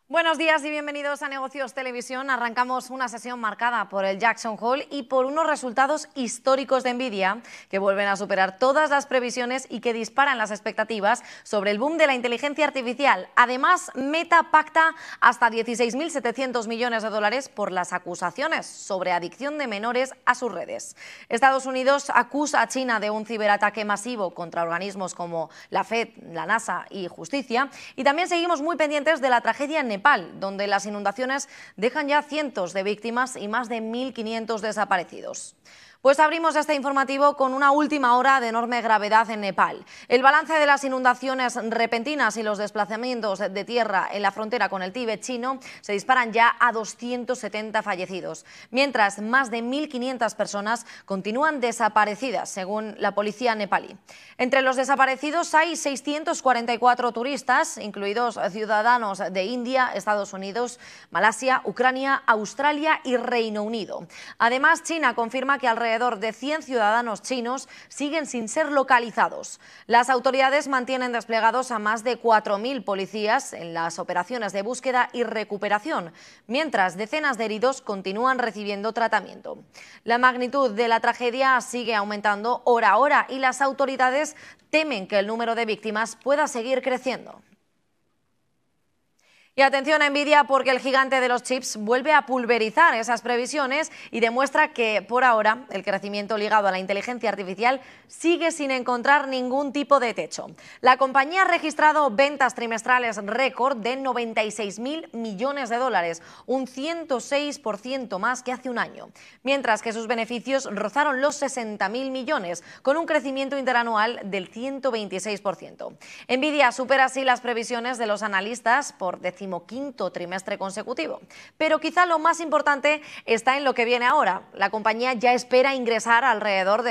Buenos días y bienvenidos a Negocios Televisión. Arrancamos una sesión marcada por el Jackson Hole y por unos resultados históricos de Nvidia que vuelven a superar todas las previsiones y que disparan las expectativas sobre el boom de la inteligencia artificial. Además, Meta pacta hasta 16.700 millones de dólares por las acusaciones sobre adicción de menores a sus redes. Estados Unidos acusa a China de un ciberataque masivo contra organismos como la FED, la NASA y Justicia. Y también seguimos muy pendientes de la tragedia en Nepal, donde las inundaciones dejan ya cientos de víctimas y más de 1.500 desaparecidos. Pues abrimos este informativo con una última hora de enorme gravedad en Nepal. El balance de las inundaciones repentinas y los desplazamientos de tierra en la frontera con el Tíbet chino se disparan ya a 270 fallecidos, mientras más de 1.500 personas continúan desaparecidas, según la policía nepalí. Entre los desaparecidos hay 644 turistas, incluidos ciudadanos de India, Estados Unidos, Malasia, Ucrania, Australia y Reino Unido. Además, China confirma que alrededor de 100 ciudadanos chinos siguen sin ser localizados. Las autoridades mantienen desplegados a más de 4.000 policías en las operaciones de búsqueda y recuperación, mientras decenas de heridos continúan recibiendo tratamiento. La magnitud de la tragedia sigue aumentando hora a hora y las autoridades temen que el número de víctimas pueda seguir creciendo. Y atención a Nvidia, porque el gigante de los chips vuelve a pulverizar esas previsiones y demuestra que, por ahora, el crecimiento ligado a la inteligencia artificial sigue sin encontrar ningún tipo de techo. La compañía ha registrado ventas trimestrales récord de 96.000 millones de dólares, un 106% más que hace un año, mientras que sus beneficios rozaron los 60.000 millones, con un crecimiento interanual del 126%. Nvidia supera así las previsiones de los analistas por decimoquinto trimestre consecutivo. Pero quizá lo más importante está en lo que viene ahora. La compañía ya espera ingresar alrededor de